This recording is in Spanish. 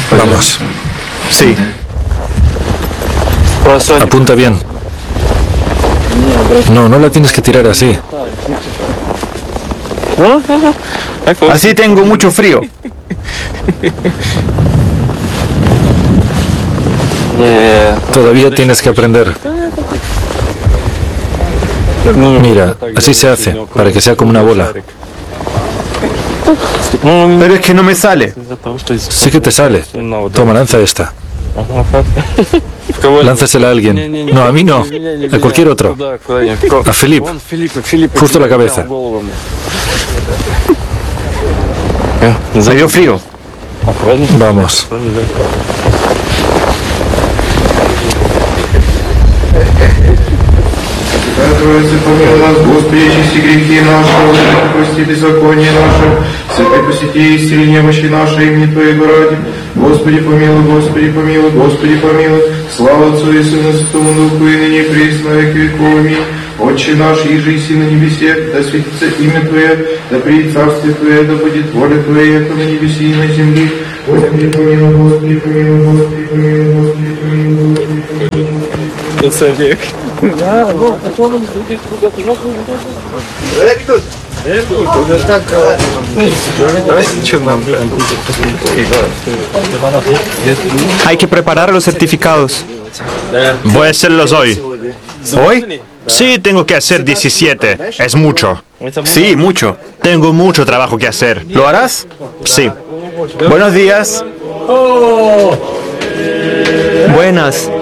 Vamos. Sí. Apunta bien. No, no la tienes que tirar así. Así tengo mucho frío. Todavía tienes que aprender. Mira, así se hace, para que sea como una bola. Pero es que no me sale. Sí que te sale. Toma, lanza esta. Lánzasela a alguien. No, a mí no. A cualquier otro. A Philip. Justo la cabeza. Me dio frío. Vamos. Троицы, помилуй нас, Господи, очисти грехи наши, прости беззаконие наше, святой посети исцели немощи наши, имени Твоего ради. Господи, помилуй, Господи, помилуй, Господи, помилуй. Слава Отцу и Сыну, Святому Духу, и ныне и присно, веки веков. Аминь. Отче наш, иже иси на небесе, да светится имя Твое, да приидет царствие Твое, да будет воля Твоя, как на небесе и на земле. Господи, помилуй, Господи, помилуй, Господи, помилуй, Господи, помилуй, Господи, помилуй. Hay que preparar los certificados. Voy a hacerlos hoy. ¿Hoy? Sí, tengo que hacer 17. Es mucho. Sí, mucho. Tengo mucho trabajo que hacer. ¿Lo harás? Sí. Buenos días. Buenas.